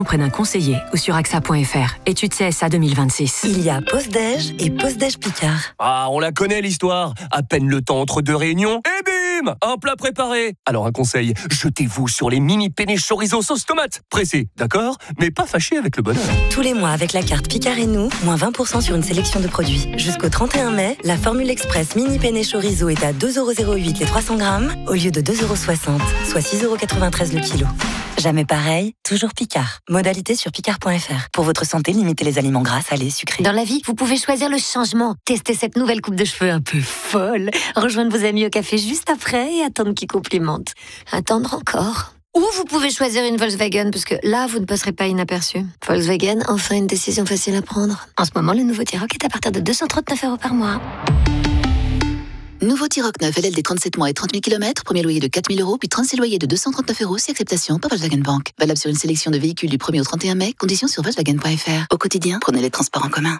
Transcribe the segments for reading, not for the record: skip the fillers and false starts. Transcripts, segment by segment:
auprès d'un conseiller ou sur axa.fr. Étude CSA 2026. Il y a pause-déj et pause-déj Picard. Ah, on la connaît l'histoire. À peine le temps entre deux réunions, et bim, un plat préparé. Alors un conseil, jetez-vous sur les mini penne chorizo sauce tomate. Pressé, d'accord, mais pas fâché avec le bonheur. Tous les mois avec la carte Picard et nous, moins 20% sur une sélection de produits. Jusqu'au 31 mai, la formule express mini penne chorizo est à 2,08€ les 300 grammes au lieu de 2,60€, soit 6,93€ le kilo. Jamais pareil, toujours Picard. Modalité sur picard.fr. Pour votre santé, limitez les aliments gras, salés, sucrés. Dans la vie, vous pouvez choisir le changement. Testez cette nouvelle coupe de cheveux un peu folle. Rejoindre vos amis au café juste après et attendre qu'ils complimentent. Attendre encore. Ou vous pouvez choisir une Volkswagen, parce que là, vous ne passerez pas inaperçu. Volkswagen, enfin une décision facile à prendre. En ce moment, le nouveau T-Roc est à partir de 239€ par mois. Nouveau T-Roc 9, LLD 37 mois et 30 000 km, premier loyer de 4 000 €, puis 36 loyers de 239€ si acceptation par Volkswagen Bank. Valable sur une sélection de véhicules du 1er au 31 mai, conditions sur Volkswagen.fr. Au quotidien, prenez les transports en commun.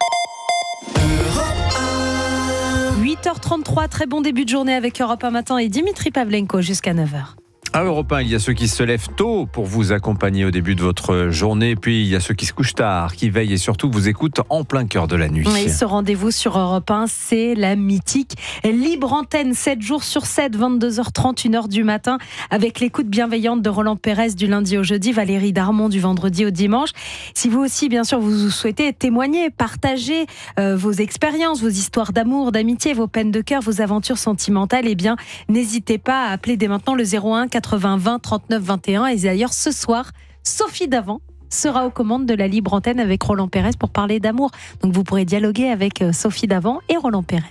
8h33, très bon début de journée avec Europe 1 Matin et Dimitri Pavlenko jusqu'à 9h. À Europe 1, il y a ceux qui se lèvent tôt pour vous accompagner au début de votre journée, puis il y a ceux qui se couchent tard, qui veillent et surtout vous écoutent en plein cœur de la nuit. Oui, ce rendez-vous sur Europe 1, c'est la mythique Libre Antenne, 7 jours sur 7, 22h30, 1h du matin, avec l'écoute bienveillante de Roland Pérez du lundi au jeudi, Valérie Darmon du vendredi au dimanche. Si vous aussi, bien sûr, vous souhaitez témoigner, partager vos expériences, vos histoires d'amour, d'amitié, vos peines de cœur, vos aventures sentimentales, eh bien, n'hésitez pas à appeler dès maintenant le 01 80 20 39 21. Et d'ailleurs, ce soir, Sophie Davant sera aux commandes de la Libre Antenne avec Roland Pérez pour parler d'amour. Donc vous pourrez dialoguer avec Sophie Davant et Roland Pérez.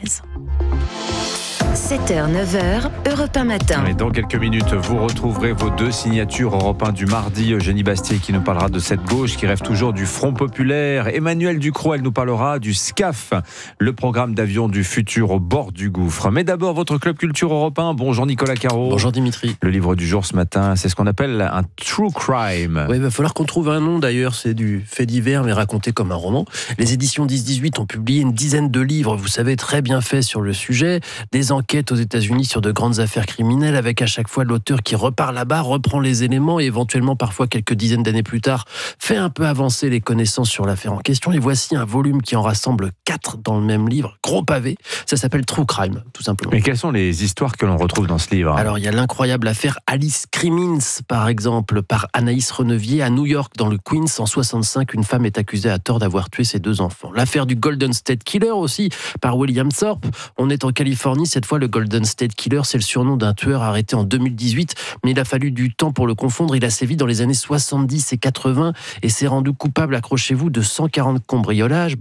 7h, 9h, Europe 1 Matin. Et dans quelques minutes, vous retrouverez vos deux signatures Europe 1 du mardi. Eugénie Bastier qui nous parlera de cette gauche qui rêve toujours du Front Populaire. Emmanuel Ducrot, elle nous parlera du SCAF, le programme d'avion du futur au bord du gouffre. Mais d'abord, votre club culture Europe 1. Bonjour Nicolas Caro. Bonjour Dimitri. Le livre du jour ce matin, c'est ce qu'on appelle un true crime. Oui, il va falloir qu'on trouve un nom d'ailleurs. C'est du fait divers mais raconté comme un roman. Les éditions 10-18 ont publié une dizaine de livres, vous savez, très bien faits sur le sujet. Des enquêtes aux États-Unis sur de grandes affaires criminelles, avec à chaque fois l'auteur qui repart là-bas, reprend les éléments et éventuellement parfois quelques dizaines d'années plus tard fait un peu avancer les connaissances sur l'affaire en question. Et voici un volume qui en rassemble 4 dans le même livre, gros pavé. Ça s'appelle True Crime, tout simplement. Mais quelles sont les histoires que l'on retrouve dans ce livre ? Alors il y a l'incroyable affaire Alice Crimmins, par exemple, par Anaïs Renevier. À New York, dans le Queens, en 65, une femme est accusée à tort d'avoir tué ses 2 enfants. L'affaire du Golden State Killer aussi, par William Thorpe. On est en Californie, cette fois le Golden State Killer, c'est le surnom d'un tueur arrêté en 2018, mais il a fallu du temps pour le confondre. Il a sévi dans les années 70 et 80 et s'est rendu coupable, accrochez-vous, de 140 cambriolages,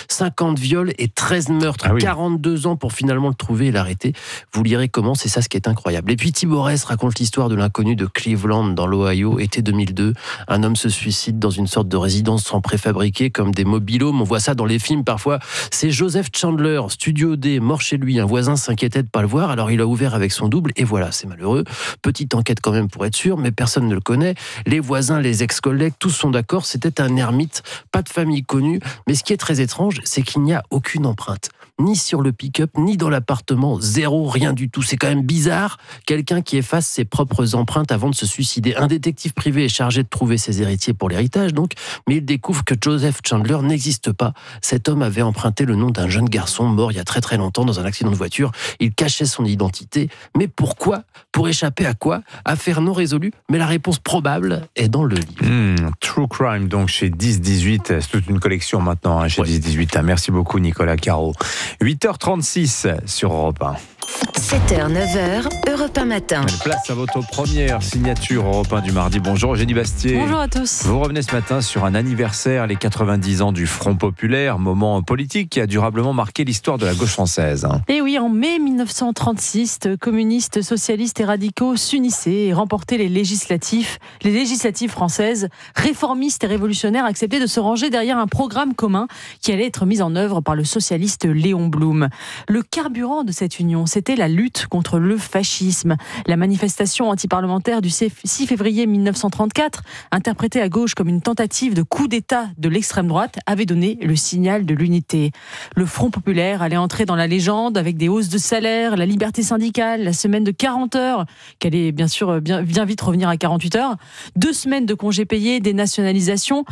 50 viols et 13 meurtres. 42 ans pour finalement le trouver et l'arrêter. Vous lirez comment, c'est ça ce qui est incroyable. Et puis Tiborès raconte l'histoire de l'inconnu de Cleveland dans l'Ohio, été 2002. Un homme se suicide dans une sorte de résidence en préfabriqué comme des mobil-homes. On voit ça dans les films parfois. C'est Joseph Chandler, Studio D, mort chez lui. Un voisin s'inquiétait de pas le voir, alors il a ouvert avec son double et voilà, c'est malheureux. Petite enquête quand même pour être sûr, mais personne ne le connaît. Les voisins, les ex-collègues, tous sont d'accord, c'était un ermite, pas de famille connue. Mais ce qui est très étrange, c'est qu'il n'y a aucune empreinte. Ni sur le pick-up, ni dans l'appartement, zéro, rien du tout. C'est quand même bizarre, quelqu'un qui efface ses propres empreintes avant de se suicider. Un détective privé est chargé de trouver ses héritiers pour l'héritage, donc, mais il découvre que Joseph Chandler n'existe pas. Cet homme avait emprunté le nom d'un jeune garçon mort il y a très très longtemps dans un accident de voiture. Il cachait son identité. Mais pourquoi ? Pour échapper à quoi ? Affaire non résolue, mais la réponse probable est dans le livre. True Crime, donc chez 10-18. C'est toute une collection maintenant chez 10-18. Merci beaucoup Nicolas Caro. 8h36 sur Europe 1. 7h, 9h, Europe 1 Matin. Place à votre première signature Europe 1 du mardi. Bonjour Eugénie Bastier. Bonjour à tous. Vous revenez ce matin sur un anniversaire, les 90 ans du Front Populaire, moment politique qui a durablement marqué l'histoire de la gauche française. Et oui, en mai 1936, communistes, socialistes et radicaux s'unissaient et remportaient les législatives françaises. Réformistes et révolutionnaires acceptaient de se ranger derrière un programme commun qui allait être mis en œuvre par le socialiste Léon Blum. Le carburant de cette union, c'était c'était la lutte contre le fascisme. La manifestation antiparlementaire du 6 février 1934, interprétée à gauche comme une tentative de coup d'État de l'extrême droite, avait donné le signal de l'unité. Le Front populaire allait entrer dans la légende avec des hausses de salaire, la liberté syndicale, la semaine de 40 heures, qui allait bien sûr bien vite revenir à 48 heures, 2 semaines de congés payés, des nationalisations.